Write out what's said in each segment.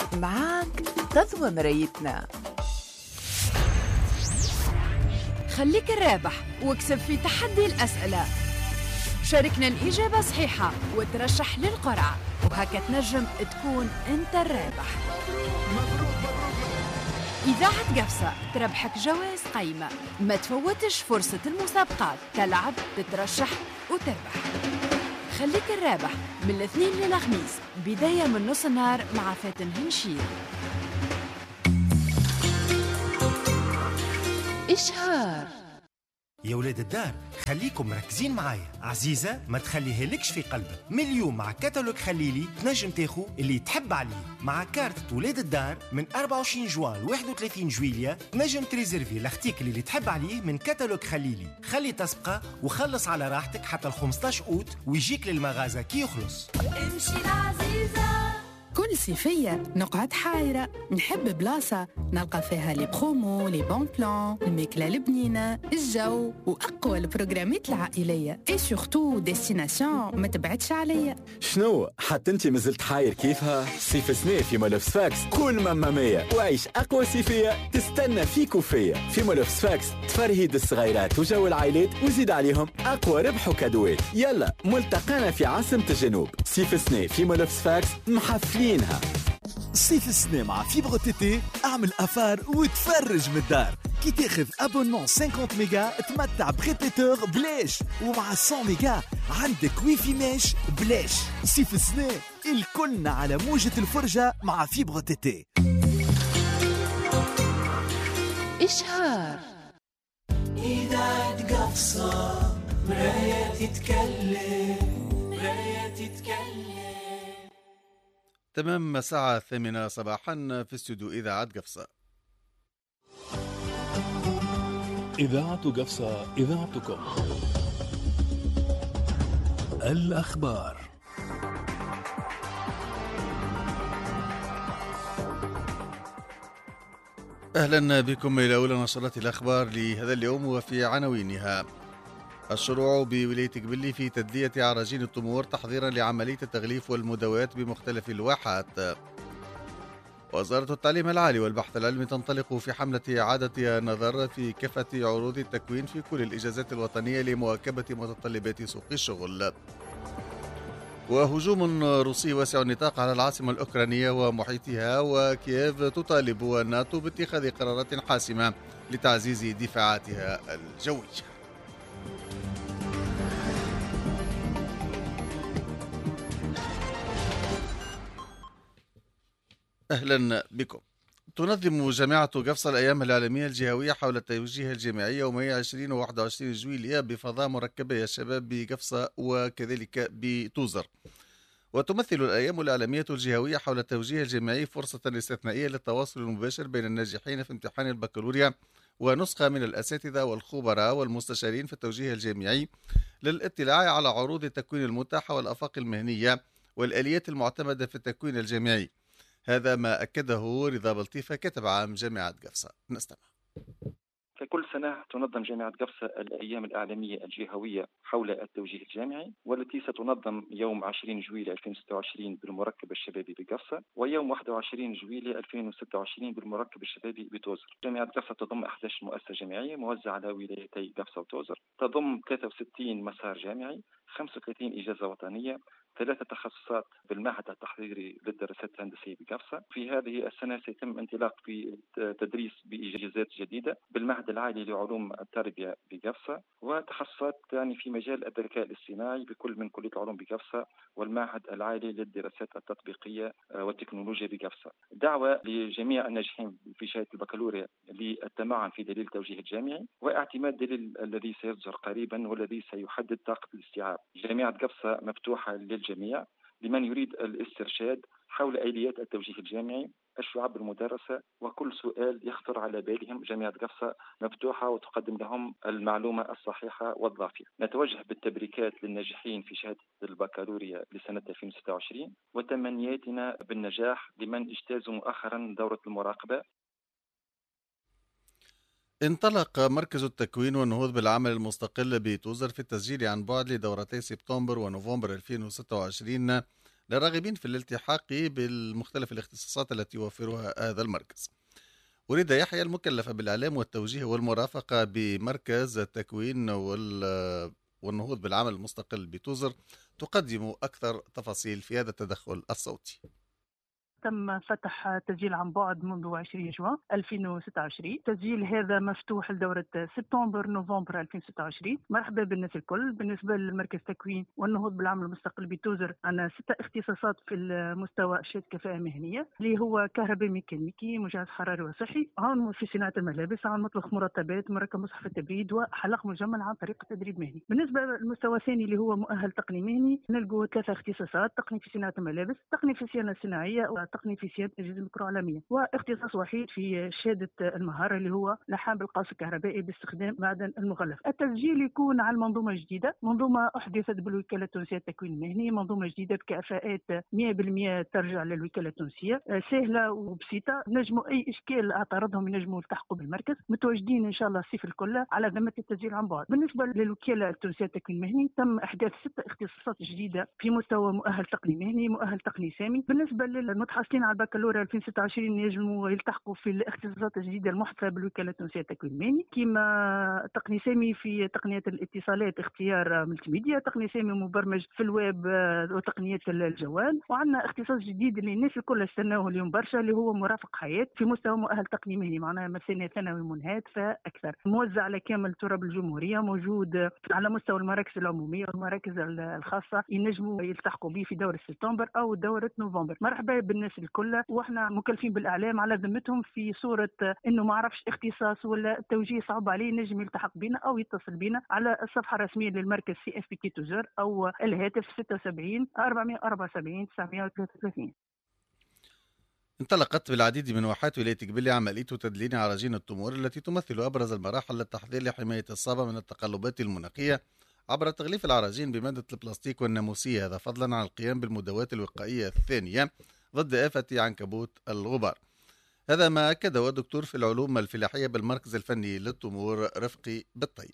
معاك تضوى مرايتنا. خليك الرابح واكسب في تحدي الأسئلة. شاركنا الإجابة صحيحة وترشح للقرعة، وهكا تنجم تكون أنت الرابح. إذاعة قفصة تربحك جوائز قيمة. ما تفوتش فرصة المسابقات، تلعب تترشح وتربح. خليك الرابح من الاثنين للخميس، بداية من نص النهار مع فاتن هنشير. إشهار. يا ولاد الدار، خليكم مركزين معايا. عزيزة ما تخليها لكش في قلبك. من اليوم مع كتالوج خليلي تنجم تاخو اللي تحب عليه. مع كارت ولاد الدار من 24 جوان ل 31 جويلية تنجم تريزرفي لاختيك اللي تحب عليه من كتالوج خليلي. خلي تسبقة وخلص على راحتك حتى ال 15 أوت ويجيك للمغازة كي يخلص. امشي العزيزة. كل صيفية نقعد حايرة، نحب بلاصة نلقى فيها لي برومو، لي بون بلان، الماكلة البنينة، الجو وأقوى البروغرامات العائلية، اي سورتو ديستيناسيون ما تبعدش عليا. شنو حتى انت مازلت حاير كيفها؟ صيف سنة في مول اوف سفاكس كل ممامية، وعيش أقوى صيفية تستنى فيك وفيا. في مول اوف سفاكس تفرهيد الصغيرات وجو العائلات وزيد عليهم أقوى ربح وكادوات. يلا ملتقانا في عاصمة الجنوب. صيف سنة في مول اوف سفاكس محفلينها. صيف السنة مع فيبر تيتي، اعمل أفار وتفرج من الدار. كي تاخذ ابونمون 50 ميجا تمتع بريبيتور بلاش، ومع 100 ميجا عندك ويفي ماش بلاش. صيف السنة الكلنا على موجة الفرجة مع فيبر تيتي. إشهار. إذاعة قفصة مراية تتكلم، مراية تتكلم. تمام الساعة 8 صباحا في استوديو إذاعة قفصة. إذاعة قفصة، إذاعتكم. الأخبار. أهلا بكم إلى أولى نشرات الأخبار لهذا اليوم، وفي عناوينها: الشروع بولاية قبلي في تدلية عراجين التمور تحضيرا لعملية التغليف والمداواة بمختلف الواحات. وزارة التعليم العالي والبحث العلمي تنطلق في حملة إعادة النظر في كافة عروض التكوين في كل الإجازات الوطنية لمواكبة متطلبات سوق الشغل. وهجوم روسي واسع النطاق على العاصمة الأوكرانية ومحيطها، وكييف تطالب الناتو باتخاذ قرارات حاسمة لتعزيز دفاعاتها الجوية. أهلا بكم. تنظم جامعة قفصة الأيام العالمية الجهوية حول التوجيه الجامعي يومي 20 و 21 جويلية بفضاء مركبي الشباب بقفصة وكذلك بتوزر. وتمثل الأيام العالمية الجهوية حول التوجيه الجامعي فرصة استثنائية للتواصل المباشر بين الناجحين في امتحان البكالوريا ونسخة من الأساتذة والخبراء والمستشارين في التوجيه الجامعي للاطلاع على عروض التكوين المتاحة والآفاق المهنية والآليات المعتمدة في التكوين الجامعي. هذا ما أكده رضا بلطيفة كاتب عام جامعة قفصة. نستمع. كل سنة تنظم جامعة قفصة الأيام الإعلامية الجهوية حول التوجيه الجامعي، والتي ستنظم يوم 20 جويلية 2026 بالمركب الشبابي بقفصة، ويوم 21 جويلية 2026 بالمركب الشبابي بتوزر. جامعة قفصة تضم 11 مؤسسة جامعية موزعة على ولايتي قفصة وتوزر، تضم 63 مسار جامعي، 35 إجازة وطنية، 3 تخصصات بالمعهد التحضيري للدراسات الهندسية بقفصة. في هذه السنة سيتم انطلاق في تدريس بإجازات جديدة بالمعهد العالي لعلوم التربية بقفصة، وتخصصات يعني في مجال الذكاء الاصطناعي بكل من كلية العلوم بقفصة والمعهد العالي للدراسات التطبيقية والتكنولوجيا بقفصة. دعوة لجميع الناجحين في شهادة البكالوريا للتمعن في دليل التوجيه الجامعي واعتماد دليل الذي سيصدر قريبا والذي سيحدد طاقة الاستيعاب. جامعة قفصة مفتوحة للجميع لمن يريد الاسترشاد حول آليات التوجيه الجامعي، الشعب المدرسة، وكل سؤال يخطر على بالهم. جامعة قفصة مفتوحة وتقدم لهم المعلومة الصحيحة والضافية. نتوجه بالتبريكات للناجحين في شهادة البكالوريا لسنة 2026 وتمنياتنا بالنجاح لمن اجتازوا مؤخرا دورة المراقبة. انطلق مركز التكوين والنهوض بالعمل المستقل بتوزر في التسجيل عن بعد لدورتي سبتمبر ونوفمبر 2026 للراغبين في الالتحاق بالمختلف الاختصاصات التي يوفرها هذا المركز. وليد يحيى المكلفة بالإعلام والتوجيه والمرافقة بمركز التكوين والنهوض بالعمل المستقل بتوزر تقدم أكثر تفاصيل في هذا التدخل الصوتي. تم فتح تسجيل عن بعد منذ 20 جوان 2026. التسجيل هذا مفتوح لدورة سبتمبر نوفمبر 2026. مرحبا بالناس الكل. بالنسبة للمركز التكوين والنهوض بالعمل المستقل بتوزر عندنا 6 اختصاصات في المستوى شهادة كفاءة مهنية اللي هو كهرباء ميكانيكي، مجهز حراري وصحي، عون في صناعة الملابس، عون مطبخ مرتبات، مركب مصحف التبريد، وحلق مجمل عن طريق تدريب مهني. بالنسبة للمستوى الثاني اللي هو مؤهل تقني مهني نلقوا 3 اختصاصات: تقني في صناعة الملابس، تقني في الصيانة الصناعية، تقني في صيانة أجهزة الميكرو عالمية، واختصاص وحيد في شهادة المهارة اللي هو لحام بالقاس الكهربائي باستخدام معدن المغلف. التسجيل يكون على المنظومة جديدة، منظومة أحدثت بالوكالة التونسية للتكوين المهني، منظومة جديدة بكفاءات 100% ترجع للوكالة التونسية، سهلة وبسيطة، نجموا أي إشكال اعترضهم ينجموا يلتحقوا بالمركز. متواجدين إن شاء الله الصيف الكل على ذمة التسجيل عن بعد. بالنسبة للوكالة التونسية للتكوين المهني تم إحداث 6 اختصاصات جديدة في مستوى مؤهل تقني مهني، مؤهل تقني سامي. بالنسبة للمتحصلين على البكالوريا 2026 ينجموا يلتحقوا في الاختصاصات الجديدة المحدثة بالوكالة التونسية للتكوين المهني، كما تقني سامي في تقنيات الاتصالات اختيار ملتي ميديا، تقني سامي مبرمج في الويب وتقنيات الجوال. وعندنا اختصاص جديد اللي الناس الكل استناوه اليوم برشا اللي هو مرافق حياة في مستوى مؤهل تقني مهني، معناها مثلا ثانوي منهات فأكثر، موزع على كامل تراب الجمهورية، موجود على مستوى المراكز العمومية والمراكز الخاصة، ينجموا يلتحقوا به في دورة سبتمبر أو دورة نوفمبر. مرحبا بالناس الكل، واحنا مكلفين بالإعلام على ذمتهم في صورة إنه ما عرفش اختصاص ولا التوجيه صعب عليه نجم يلتحق بنا أو يتصل بنا على الصفحة الرسمية للمركز CFPK توزر أو الهاتف 76 474 933. انطلقت بالعديد من واحات ولاية قبلي عملية تدلين عراجين التمور التي تمثل أبرز المراحل للتحضير لحماية الصابة من التقلبات المناخية عبر تغليف العراجين بمادة البلاستيك والناموسية، هذا فضلا عن القيام بالمدوات الوقائية الثانية ضد آفة عنكبوت الغبار. هذا ما أكده الدكتور في العلوم الفلاحية بالمركز الفني للتمور رفقي بالطيب.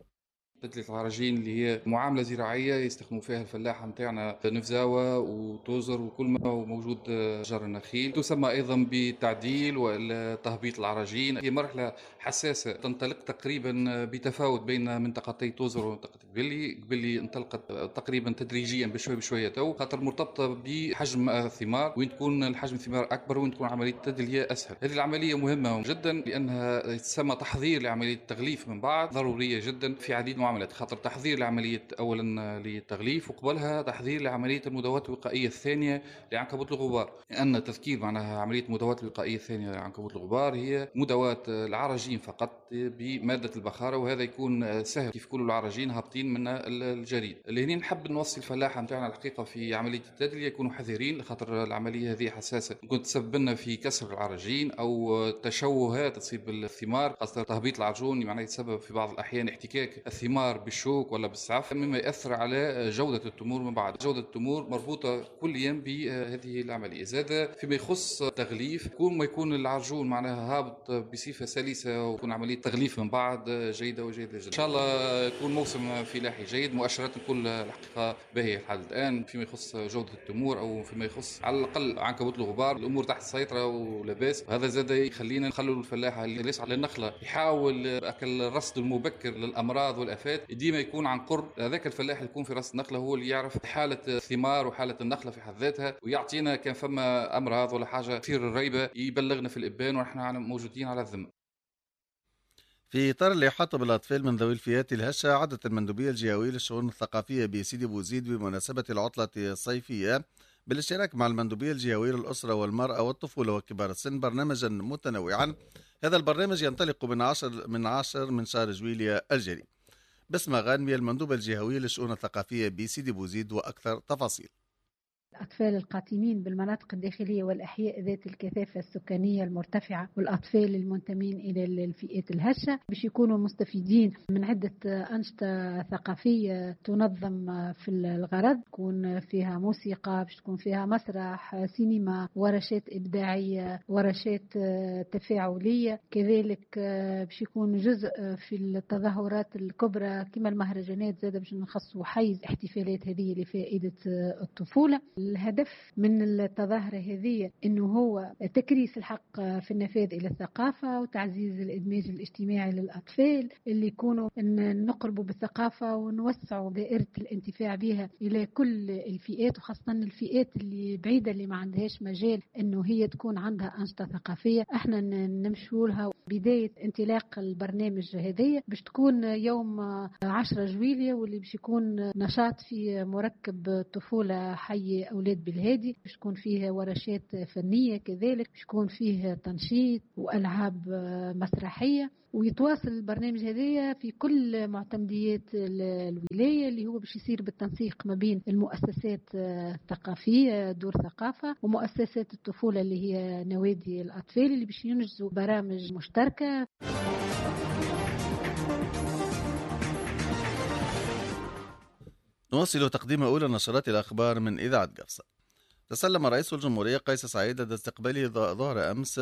تدلية العراجين اللي هي معاملة زراعية يستخدموا فيها الفلاحة متاعنا نفزاوة وتوزر وكل ما هو موجود شجر النخيل. تسمى أيضا بتعديل وتهبيط العراجين. هي مرحلة حساسة تنطلق تقريبا بتفاوت بين منطقتي توزر ومنطقة قبلي انطلقت تقريبا تدريجيا بشوي بشوية خاطر مرتبطة بحجم الثمار، وين تكون الحجم الثمار أكبر وين تكون عملية التدلية أسهل. هذه العملية مهمة جدا لأنها تسمى تحضير لعملية التغليف من بعد، ضرورية جدا في عديد معاملات، خاطر تحضير لعملية أولا للتغليف وقبلها تحضير لعملية المدوات الوقائية الثانية لعنكبوت الغبار، لأن تذكير معناها عملية المدوات الوقائية الثانية لعنكبوت الغبار هي مدوات العراجين فقط بمادة البخارة، وهذا يكون سهل كيف كل العراجين هابطين من الجريد. اللي هنا نحب نوصي الفلاحة متاعنا الحقيقة في عملية التدلية يكونوا حذرين، خاطر العملية هذه حساسة ممكن تسبب لنا في كسر العراجين أو تشوهات تصيب الثمار، خاصة تهبيط العرجون معناه يتسبب في بعض الأحيان احتكاك الثمار بالشوك ولا بالسعف، مما يأثر على جودة التمور من بعد. جودة التمور مربوطة كليا بهذه العملية. زاد فيما يخص تغليف كل ما يكون العرجون معناها هابط بصفة سلسة ويكون عملية تغليف من بعد جيدة وجيدة جدا. إن شاء الله يكون موسم فلاحي جيد، مؤشرات الكل الحقيقة باهية لحد الآن فيما يخص جودة التمور أو فيما يخص على الأقل عنكبوت الغبار. الأمور تحت السيطرة ولاباس، وهذا زاد يخلينا نخلوا الفلاحة اللي يسعى للنخلة يحاول أكل الرصد المبكر للأمراض والآفات، ديما يكون عن قرب هذاك الفلاح اللي يكون في راس النخلة هو اللي يعرف حالة الثمار وحالة النخلة في حد ذاتها، ويعطينا كان فما أمراض ولا حاجة تصير الريبة يبلغنا في الإبان ونحن موجودين على الذمة. في إطار الإحاطة بالأطفال من ذوي الفئات الهشة، عادت المندوبية الجهوية للشؤون الثقافية بسيدي بوزيد بمناسبة العطلة الصيفية بالاشتراك مع المندوبية الجهوية للأسرة والمرأة والطفولة وكبار السن برنامجا متنوعا. هذا البرنامج ينطلق من 10 من شهر جويلية الجاري. بسمة غانمية المندوبة الجهوية للشؤون الثقافية بسيدي بوزيد وأكثر تفاصيل. الأطفال القاتمين بالمناطق الداخلية والأحياء ذات الكثافة السكانية المرتفعة والأطفال المنتمين إلى الفئات الهشة باش يكونوا مستفيدين من عدة أنشطة ثقافية تنظم في الغرض، تكون فيها موسيقى، باش تكون فيها مسرح، سينما، ورشات إبداعية، ورشات تفاعلية، كذلك باش يكون جزء في التظاهرات الكبرى كما المهرجانات، زاد باش نخصوا حيز احتفالات هذه لفائدة الطفولة. الهدف من التظاهرة هذه أنه هو تكريس الحق في النفاذ إلى الثقافة وتعزيز الإدماج الاجتماعي للأطفال اللي يكونوا أن نقربوا بالثقافة ونوسعوا دائرة الانتفاع بها إلى كل الفئات، وخاصة الفئات اللي بعيدة اللي ما عندهاش مجال أنه هي تكون عندها أنشطة ثقافية. احنا نمشوا لها. بداية انطلاق البرنامج هذه باش تكون يوم 10 جويلية، واللي باش يكون نشاط في مركب طفولة حي أولاد بالهادي، باش تكون فيه ورشات فنية، كذلك باش يكون فيه تنشيط وألعاب مسرحية. ويتواصل البرنامج هذايا في كل معتمديات الولاية، اللي هو باش يصير بالتنسيق ما بين المؤسسات الثقافية دور ثقافة ومؤسسات الطفولة اللي هي نوادي الأطفال، اللي باش ينجزوا برامج مشتركة. نواصل تقديم أولى نشرات الأخبار من إذاعة قفصة. تسلم رئيس الجمهورية قيس سعيد لدى استقباله ظهر أمس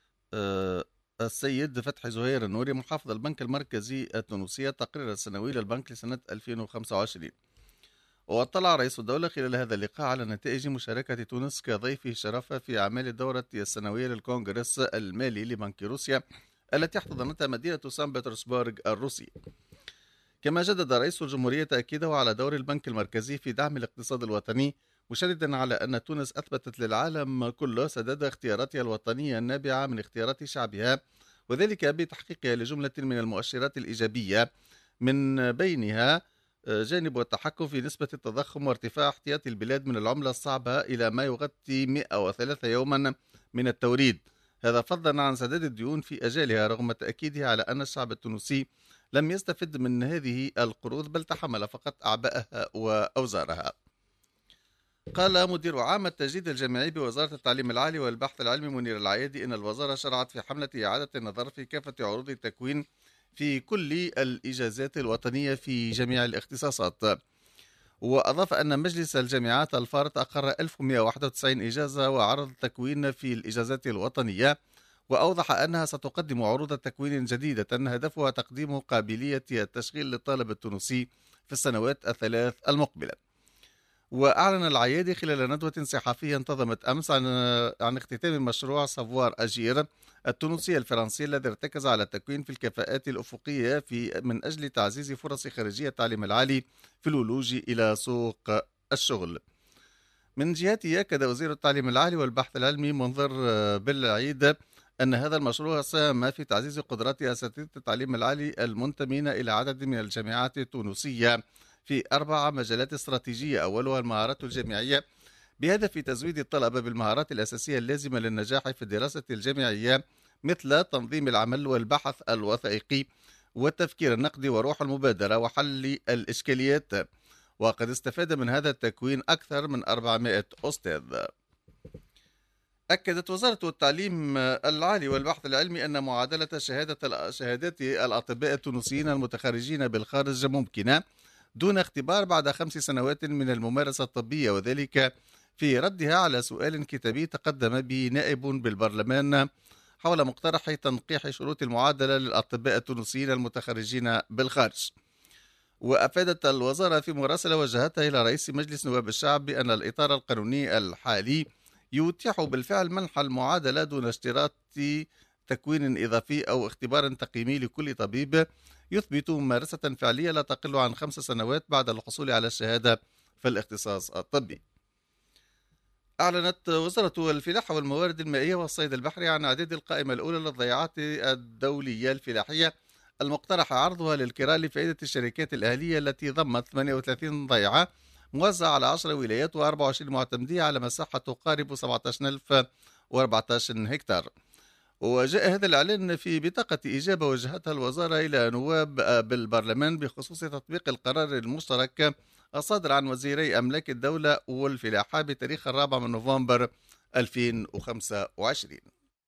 السيد فتحي زهير النوري محافظ البنك المركزي التونسي التقرير السنوي للبنك لسنة 2025. واطلع رئيس الدولة خلال هذا اللقاء على نتائج مشاركة تونس كضيف شرف في أعمال الدورة السنوية للكونغرس المالي لبنك روسيا التي احتضنتها مدينة سان بطرسبرغ الروسي. كما جدد رئيس الجمهورية تأكيده على دور البنك المركزي في دعم الاقتصاد الوطني، مشددا على أن تونس أثبتت للعالم كله سداد اختياراتها الوطنية النابعة من اختيارات شعبها، وذلك بتحقيقها لجملة من المؤشرات الإيجابية، من بينها جانب التحكم في نسبة التضخم وارتفاع احتياطي البلاد من العملة الصعبة إلى ما يغطي 103 يوما من التوريد، هذا فضلا عن سداد الديون في أجالها، رغم تأكيده على أن الشعب التونسي لم يستفد من هذه القروض بل تحمل فقط أعباءها وأوزارها. قال مدير عام التجديد الجامعي بوزارة التعليم العالي والبحث العلمي منير العيادي إن الوزارة شرعت في حملة إعادة النظر في كافة عروض التكوين في كل الإجازات الوطنية في جميع الاختصاصات. وأضاف أن مجلس الجامعات الفارط أقر 1191 إجازة وعرض تكوين في الإجازات الوطنية، وأوضح أنها ستقدم عروض تكوين جديدة هدفها تقديم قابلية التشغيل للطالب التونسي في السنوات الثلاث المقبلة. وأعلن العيادي خلال ندوة صحفية انتظمت أمس عن اختتام مشروع سافوار أجير التونسي الفرنسي الذي ارتكز على التكوين في الكفاءات الأفقية من أجل تعزيز فرص خريجية التعليم العالي في الولوج إلى سوق الشغل. من جهته أكد وزير التعليم العالي والبحث العلمي منذر بالعيد أن هذا المشروع ساهم في تعزيز قدرات أساتذة التعليم العالي المنتمين إلى عدد من الجامعات التونسية في 4 مجالات استراتيجية، أولها المهارات الجامعية بهدف تزويد الطلبة بالمهارات الأساسية اللازمة للنجاح في الدراسة الجامعية، مثل تنظيم العمل والبحث الوثائقي والتفكير النقدي وروح المبادرة وحل الإشكاليات. وقد استفاد من هذا التكوين أكثر من 400 أستاذ. أكدت وزارة التعليم العالي والبحث العلمي أن معادلة شهادات الأطباء التونسيين المتخرجين بالخارج ممكنة دون اختبار بعد 5 سنوات من الممارسة الطبية، وذلك في ردها على سؤال كتابي تقدم به نائب بالبرلمان حول مقترح تنقيح شروط المعادلة للأطباء التونسيين المتخرجين بالخارج. وأفادت الوزارة في مراسلة وجهتها إلى رئيس مجلس نواب الشعب بأن الإطار القانوني الحالي يتيح بالفعل منح المعادلة دون اشتراط تكوين إضافي أو اختبار تقييمي لكل طبيب يثبت ممارسة فعلية لا تقل عن 5 سنوات بعد الحصول على الشهادة في الاختصاص الطبي. أعلنت وزارة الفلاحة والموارد المائية والصيد البحري عن إعداد القائمة الأولى للضيعات الدولية الفلاحية المقترح عرضها للكراء لفائدة الشركات الأهلية التي ضمت 38 ضيعة موزعة على 10 ولايات و24 معتمدية على مساحة تقارب 17,014 هكتار. وجاء هذا الإعلان في بطاقة إجابة وجهتها الوزارة إلى نواب بالبرلمان بخصوص تطبيق القرار المشترك الصادر عن وزيري أملاك الدولة والفلاحة بتاريخ 4 نوفمبر 2025.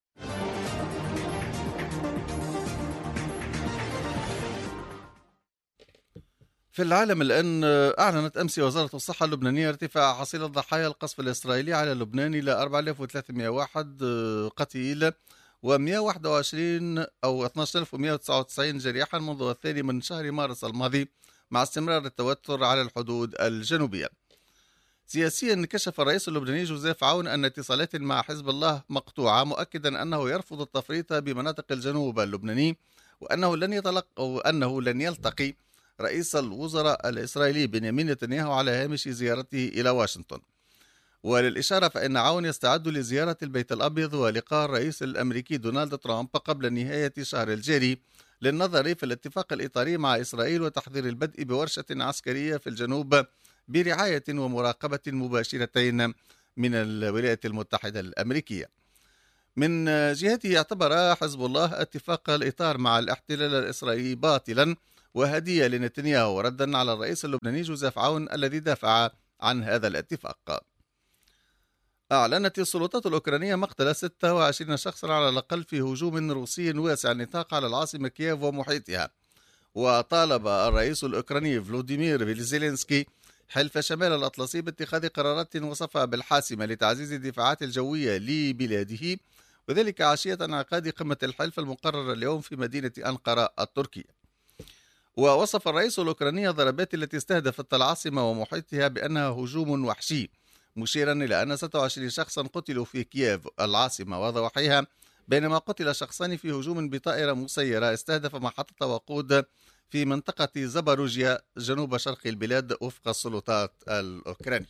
في العالم الآن، أعلنت أمس وزارة الصحة اللبنانية ارتفاع حصيلة ضحايا القصف الإسرائيلي على لبنان إلى 4301 قتيل و121 أو 12199 جريحا منذ 2 من شهر مارس الماضي، مع استمرار التوتر على الحدود الجنوبية. سياسيا كشف الرئيس اللبناني جوزيف عون أن اتصالات مع حزب الله مقطوعة، مؤكدا أنه يرفض التفريط بمناطق الجنوب اللبناني، وأنه لن يلتقي رئيس الوزراء الإسرائيلي بنيامين نتنياهو على هامش زيارته إلى واشنطن. وللإشارة فإن عون يستعد لزيارة البيت الأبيض ولقاء الرئيس الأمريكي دونالد ترامب قبل نهاية الشهر الجاري للنظر في الاتفاق الإطاري مع إسرائيل وتحضير البدء بورشة عسكرية في الجنوب برعاية ومراقبة مباشرتين من الولايات المتحدة الأمريكية. من جهته اعتبر حزب الله اتفاق الإطار مع الاحتلال الإسرائيلي باطلا وهدية لنتنياهو، ردا على الرئيس اللبناني جوزيف عون الذي دافع عن هذا الاتفاق. أعلنت السلطات الأوكرانية مقتل 26 شخصا على الأقل في هجوم روسي واسع النطاق على العاصمة كييف ومحيطها. وطالب الرئيس الأوكراني فلوديمير زيلينسكي حلف شمال الأطلسي باتخاذ قرارات وصفها بالحاسمة لتعزيز الدفاعات الجوية لبلاده، وذلك عشية انعقاد قمة الحلف المقررة اليوم في مدينة أنقرة التركية. ووصف الرئيس الأوكراني الضربات التي استهدفت العاصمة ومحيطها بأنها هجوم وحشي، مشيرا إلى أن 26 شخصا قتلوا في كييف العاصمة وضواحيها، بينما قتل شخصان في هجوم بطائرة مسيرة استهدف محطة وقود في منطقة زاباروجيا جنوب شرق البلاد وفق السلطات الأوكرانية.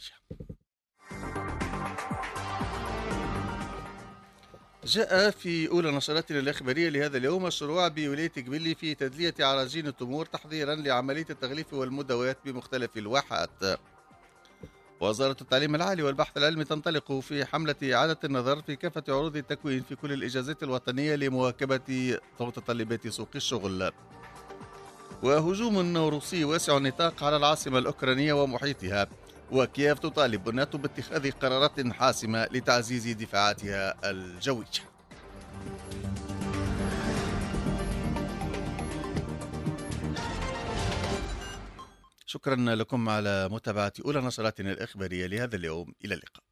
جاء في أولى نشراتنا الإخبارية لهذا اليوم الشروع بولاية قبلي في تدلية عراجين التمور تحضيرا لعملية التغليف والمداواة بمختلف الواحات. وزارة التعليم العالي والبحث العلمي تنطلق في حملة إعادة النظر في كافة عروض التكوين في كل الإجازات الوطنية لمواكبة متطلبات سوق الشغل. وهجوم روسي واسع النطاق على العاصمة الأوكرانية ومحيطها، وكييف تطالب الناتو باتخاذ قرارات حاسمة لتعزيز دفاعاتها الجوية. شكرا لكم على متابعة أولى نشراتنا الإخبارية لهذا اليوم، إلى اللقاء.